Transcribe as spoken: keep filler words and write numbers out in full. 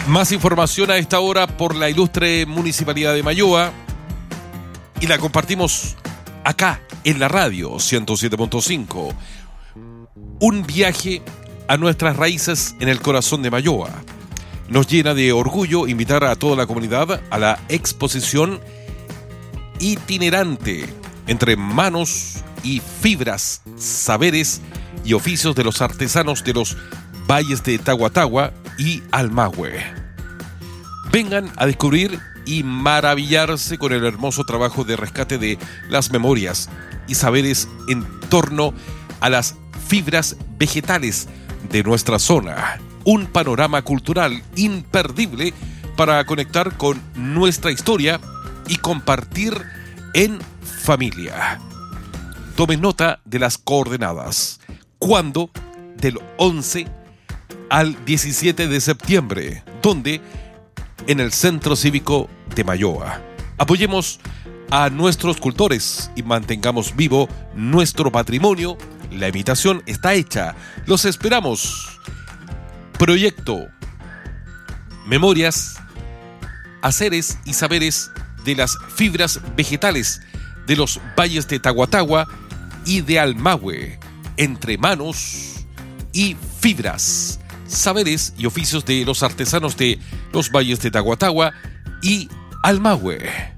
Más información a esta hora por la ilustre Municipalidad de Mayoa y la compartimos acá en la radio ciento siete punto cinco. Un viaje a nuestras raíces en el corazón de Mayoa. Nos llena de orgullo invitar a toda la comunidad a la exposición itinerante entre manos y fibras, saberes y oficios de los artesanos de los valles de Tahuatahua y Almahue. Vengan a descubrir y maravillarse con el hermoso trabajo de rescate de las memorias y saberes en torno a las fibras vegetales de nuestra zona. Un panorama cultural imperdible para conectar con nuestra historia y compartir en familia. Tomen nota de las coordenadas. ¿Cuándo? Del once al diecisiete de septiembre. ¿Dónde? En el Centro Cívico de Mayoa. Apoyemos a nuestros cultores y mantengamos vivo nuestro patrimonio. La invitación está hecha. Los esperamos. Proyecto Memorias, Haceres y Saberes de las Fibras Vegetales de los Valles de Tahuatahua y de Almahue. Entre manos y fibras, saberes y oficios de los artesanos de los Valles de Tahuatahua y Almahue.